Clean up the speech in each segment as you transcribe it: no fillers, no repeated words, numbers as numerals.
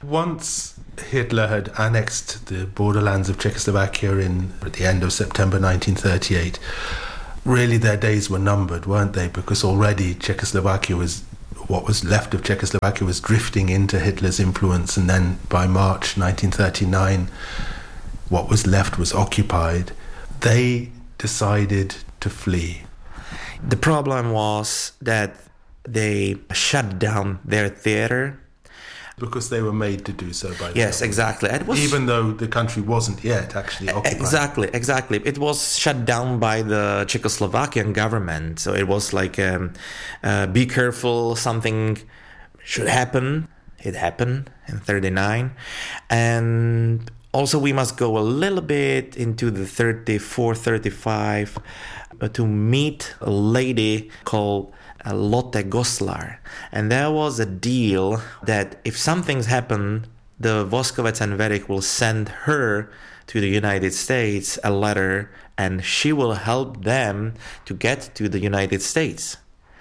Once Hitler had annexed the borderlands of Czechoslovakia at the end of September 1938, really their days were numbered, weren't they? Because already what was left of Czechoslovakia was drifting into Hitler's influence, and then by March 1939, what was left was occupied. They decided to flee. The problem was that they shut down their theater. Because they were made to do so by the Yes, government. exactly. Even though the country wasn't yet actually occupied. Exactly. It was shut down by the Czechoslovakian government. So it was like, be careful, something should happen. It happened in 1939. And also we must go a little bit into the 34, 35 to meet a lady called Lotte Goslar. And there was a deal that if something's happened, the Voskovec and Werich will send her to the United States a letter, and she will help them to get to the United States.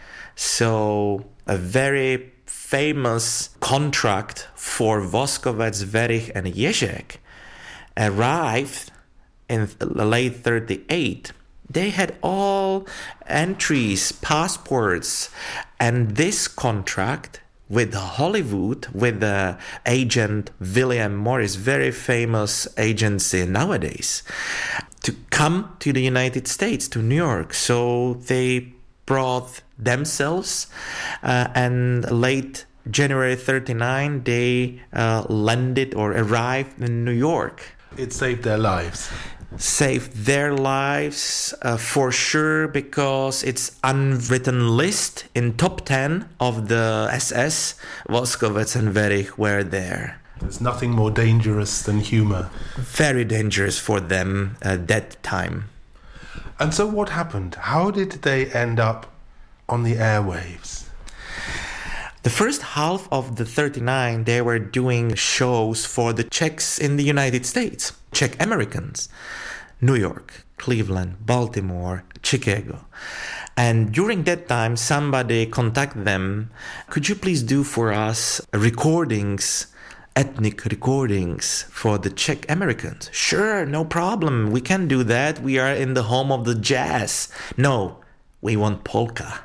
So a very famous contract for Voskovec, Werich and Ježek arrived in late 1938. They had all entries, passports, and this contract with Hollywood, with the agent William Morris, very famous agency nowadays, to come to the United States, to New York. So they brought themselves, and late January 1939, they landed or arrived in New York. It saved their lives. Saved their lives for sure, because it's unwritten list in top 10 of the SS. Voskovec and Werich were there. There's nothing more dangerous than humor. Very dangerous for them at that time. And so what happened? How did they end up on the airwaves? The first half of the 1939, they were doing shows for the Czechs in the United States, Czech Americans, New York, Cleveland, Baltimore, Chicago. And during that time, somebody contacted them. Could you please do for us recordings, ethnic recordings for the Czech Americans? Sure, no problem. We can do that. We are in the home of the jazz. No, we want polka.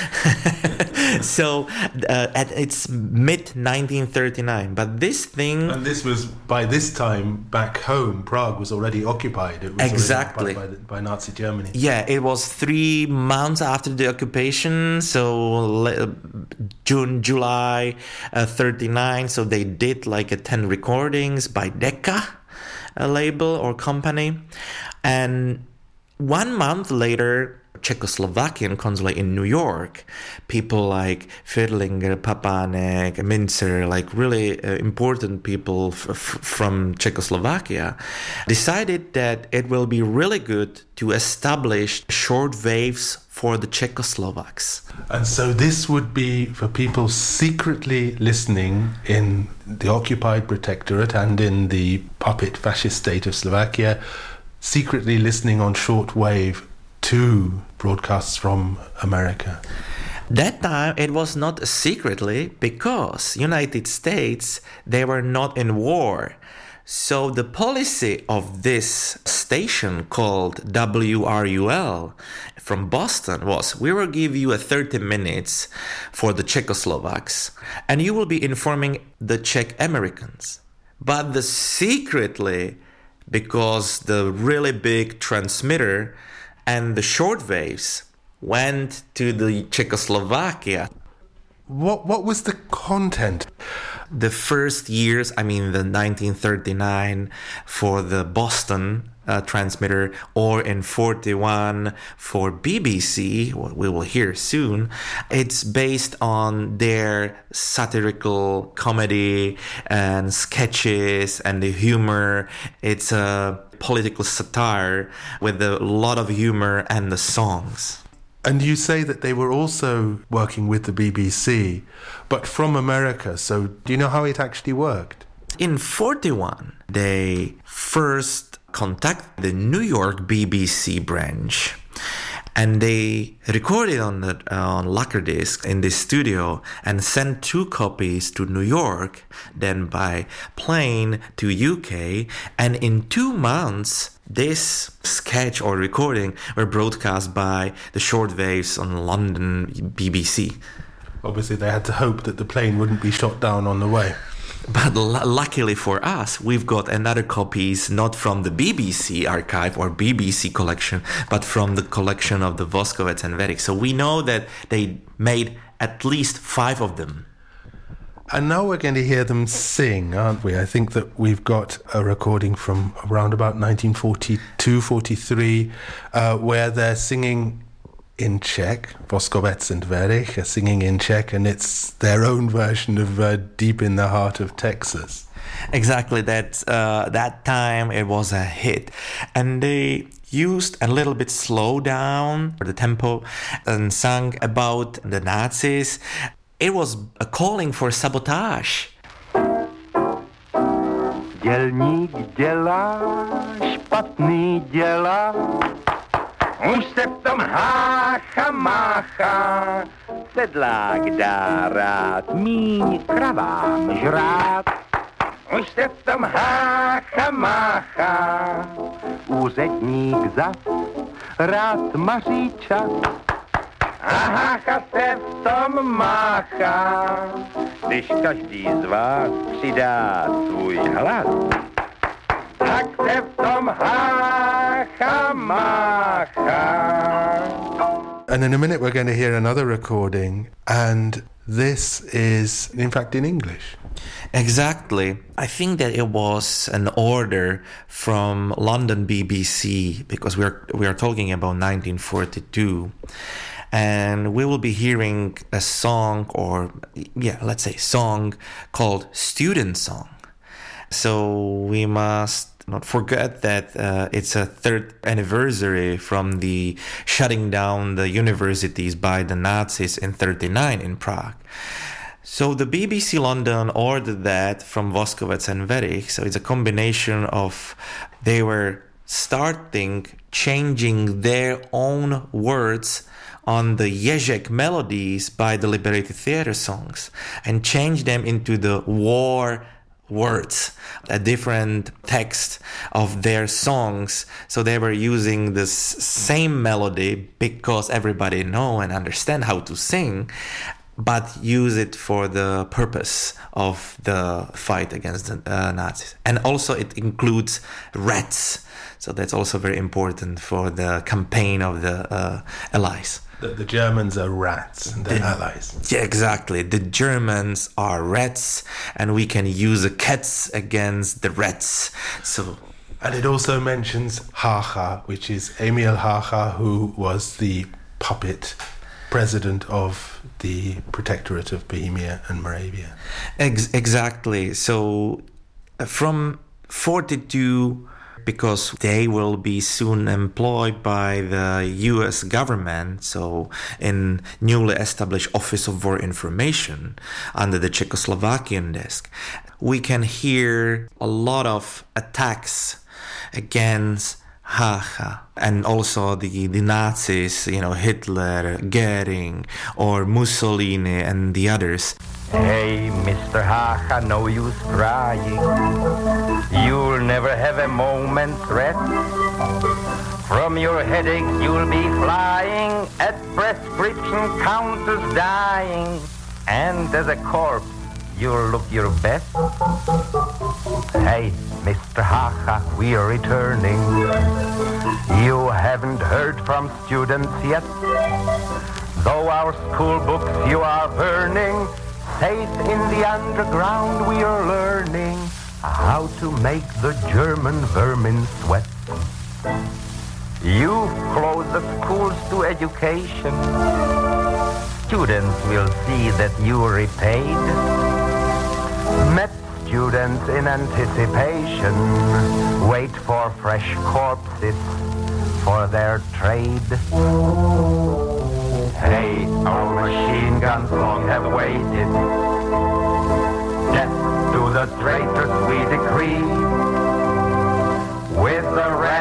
So at its mid-1939, but this thing... And this was, by this time, back home, Prague was already occupied. It was exactly occupied by Nazi Germany. Yeah, it was 3 months after the occupation, so June, July 1939, so they did like 10 recordings by Decca, a label or company. And 1 month later, Czechoslovakian consulate in New York, people like Fierlinger, Papanek, Mincer, like really important people from Czechoslovakia, decided that it will be really good to establish short waves for the Czechoslovaks. And so this would be for people secretly listening in the occupied protectorate and in the puppet fascist state of Slovakia, secretly listening on shortwave to broadcasts from America. That time it was not secretly, because United States, they were not in war. So the policy of this station called WRUL from Boston was, we will give you 30 minutes for the Czechoslovaks, and you will be informing the Czech Americans. But secretly, because the really big transmitter and the shortwaves went to the Czechoslovakia. What was the content? The first years, the 1939 for the Boston transmitter, or in 41 for BBC, what we will hear soon, it's based on their satirical comedy and sketches and the humor. It's a political satire with a lot of humor and the songs. And you say that they were also working with the BBC, but from America. So do you know how it actually worked? In 41, they first contacted the New York BBC branch. And they recorded on lacquer disc in this studio and sent 2 copies to New York, then by plane to UK. And in 2 months, this sketch or recording were broadcast by the shortwaves on London BBC. Obviously, they had to hope that the plane wouldn't be shot down on the way. But luckily for us, we've got another copies, not from the BBC archive or BBC collection, but from the collection of the Voskovec and Verich. So we know that they made at least 5 of them. And now we're going to hear them sing, aren't we? I think that we've got a recording from around about 1942-43, where they're singing in Czech. Voskovec and Verich are singing in Czech, and it's their own version of Deep in the Heart of Texas. Exactly, that time it was a hit. And they used a little bit slow down the tempo and sang about the Nazis. It was a calling for sabotage. Dělník dělá, špatný dělá, už se v tom hácha máchá, sedlák dá rád míň kravám žrát, už se v tom hácha máchá, úředník zas rád maří čas, a hácha se v tom máchá, když každý z vás přidá svůj hlas, tak se v tom hácha máchá. And in a minute we're going to hear another recording, and this is in fact in English. Exactly. I think that it was an order from London BBC, because we are talking about 1942. And we will be hearing a song, or let's say song called Student Song. So we must not forget that it's a 3rd anniversary from the shutting down the universities by the Nazis in 1939 in Prague. So the BBC London ordered that from Voskovec and Verich. So it's a combination of, they were starting changing their own words on the Ježek melodies by the Liberated Theatre songs and change them into the war words, a different text of their songs. So they were using this same melody because everybody know and understand how to sing, but use it for the purpose of the fight against the Nazis. And also it includes rats. So that's also very important for the campaign of the Allies. The Germans are rats and they're allies. Yeah, exactly. The Germans are rats, and we can use the cats against the rats. So, and it also mentions Hácha, which is Emil Hácha, who was the puppet president of the Protectorate of Bohemia and Moravia. Exactly. So from 42, because they will be soon employed by the US government, so in newly established Office of War Information under the Czechoslovakian desk, we can hear a lot of attacks against Hácha, and also the Nazis, Hitler, Goering, or Mussolini and the others. Hey, Mr. Hácha, no use crying. You'll never have a moment's rest. From your headaches you'll be flying, at prescription counters dying, and as a corpse you'll look your best. Hey, Mr. Hácha, we're returning. You haven't heard from students yet, though our school books you are burning. Safe in the underground we are learning how to make the German vermin sweat. You've closed the schools to education. Students will see that you repaid. Met students in anticipation wait for fresh corpses for their trade. Hey, our machine guns long have waited. Death to the traitors we decree. With the red